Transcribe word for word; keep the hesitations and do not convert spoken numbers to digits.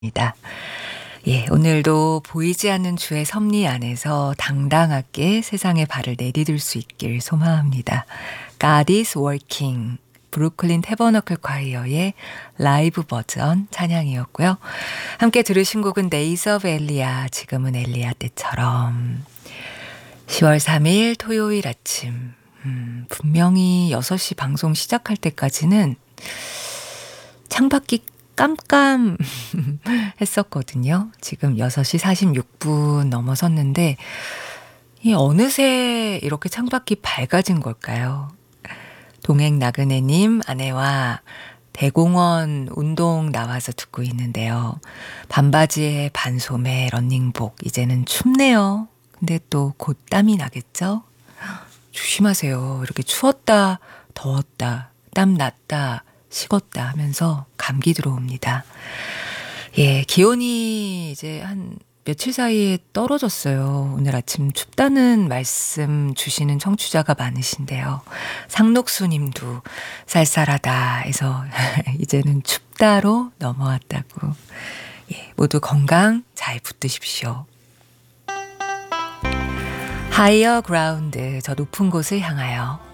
입니다. 예, 오늘도 보이지 않는 주의 섭리 안에서 당당하게 세상에 발을 내디딜 수 있길 소망합니다. God is working. 브루클린 태버너클 콰이어의 라이브 버전 찬양이었고요. 함께 들으신 곡은 Days of Elia, 지금은 엘리야 때처럼. 시월 삼일 토요일 아침. 음, 분명히 여섯 시 방송 시작할 때까지는 창밖이 깜깜 했었거든요. 지금 여섯 시 사십육 분 넘어섰는데 이 어느새 이렇게 창밖이 밝아진 걸까요? 동행 나그네님 아내와 대공원 운동 나와서 듣고 있는데요. 반바지에 반소매 러닝복, 이제는 춥네요. 근데 또 곧 땀이 나겠죠? 조심하세요. 이렇게 추웠다 더웠다 땀 났다 식었다 하면서 감기 들어옵니다. 예, 기온이 이제 한 며칠 사이에 떨어졌어요. 오늘 아침 춥다는 말씀 주시는 청취자가 많으신데요. 상록수 님도 쌀쌀하다 해서 이제는 춥다로 넘어왔다고. 예, 모두 건강 잘 붙드십시오. Higher Ground, 저 높은 곳을 향하여.